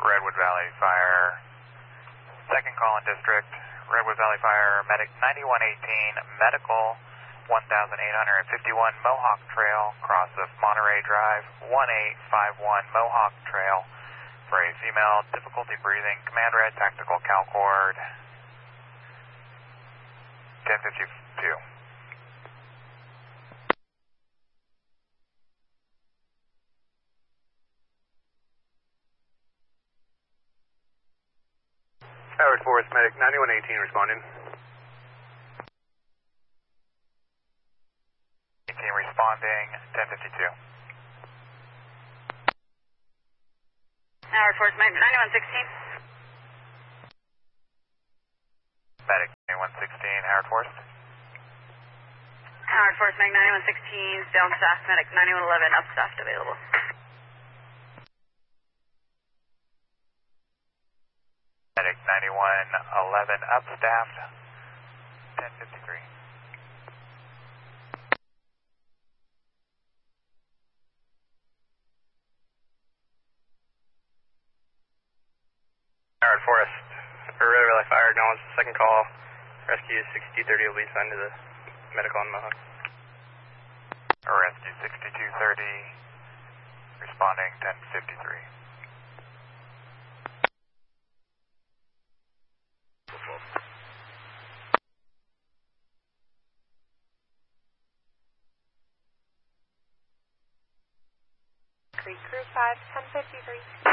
Redwood Valley Fire. Second call in district, Redwood Valley Fire, medic 9118, medical 1851 Mohawk Trail, cross of Monterey Drive, 1851 Mohawk Trail, for a female, difficulty breathing, command red, tactical CalCord, 1052. Howard Forest, medic 9118 responding. 18 responding, 1052. Howard Forest, medic 9116. Medic 9116, Howard Forest. Howard Forest, medic 9116, down staff, medic 9111, up staffed available. Medic 9111, up staffed, 1053. Howard Forest, Redwood Valley Fire, acknowledge the second call. Rescue 6230 will be assigned to the medical on Mohawk. Rescue 6230, responding 1053. Crew 5, 1053.